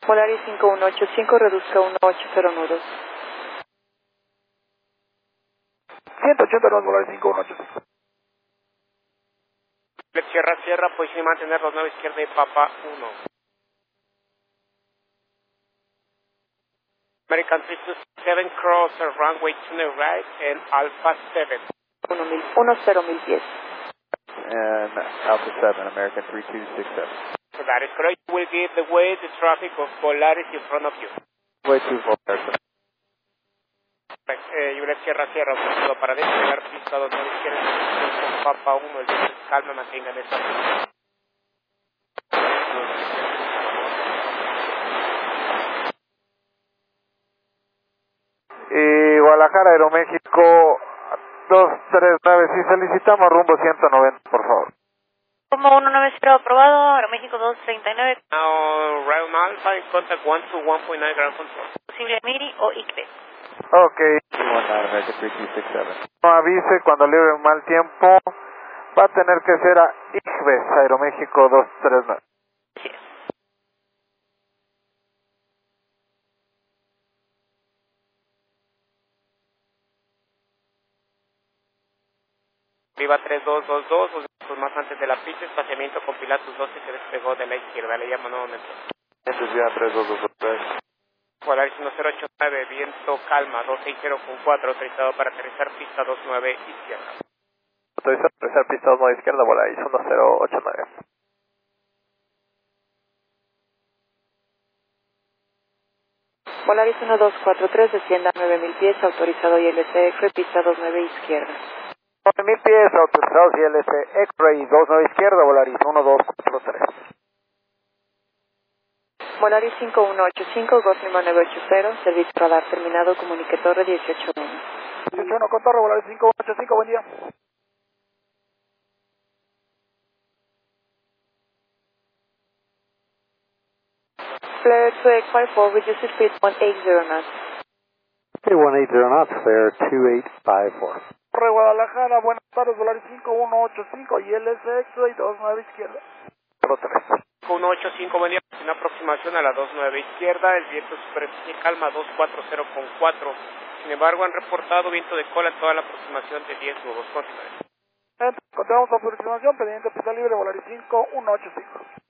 Polaris 5185, reduzca 180 nudos. 180 nudos, Polaris 5185. Sierra, Sierra, posición y mantener 29 izquierda y Papa 1. American 327, cross runway 29 right and Alpha 7. 10 pies. And Alpha 7, American 3267. So that is correct. You will give the way the traffic of Polaris in front of you. Way too Polaris. Juliet Sierra, Sierra, objetivo para despegar pista 29 izquierda con Papa 1, el viento es calma, mantengan esta pista. Y Guadalajara, Aeroméxico 239, sí solicitamos rumbo 190, por favor. Como 190 aprobado, Aeroméxico 239. Now, Rayon Alpha in contact 121.9 ground control. Posible MIRI o ICBE. Ok. American 3267. No avise cuando libre un mal tiempo, va a tener que ser a ICBES, Aeroméxico 239. Sí. Viva 3222, los minutos más antes de la pista, espaciamiento con Pilatus 12 se despegó de la izquierda, le llamo nuevamente. Entonces ya 3223. Polaris 1089, viento calma, 260 con 4, autorizado para aterrizar pista 29 izquierda. Autorizado para aterrizar pista 29 izquierda, Polaris 1089. Polaris 1243, descienda a 9000 pies, autorizado ILC, pista 29 izquierda. 9000 pies, autorizados ILC, X-Ray 29 izquierda, Polaris 1243. Polaris 5185, Gosnima 980, servicio radar terminado, comunique torre 181. 181 con torre, Polaris 5185, buen día. Flare 2854, reduce speed 180 knots. Okay, 180 knots, flare 2854. Torre Guadalajara, buenas tardes, Polaris 5185, ILC, X-Ray 29 izquierda. 03. 185, buen día, una aproximación a la 29 izquierda, el viento superficie calma 240 con 4. Sin embargo, han reportado viento de cola toda la aproximación de 10 nudos. Continuamos. Continuamos aproximación, pendiente pista libre, Polaris 5185.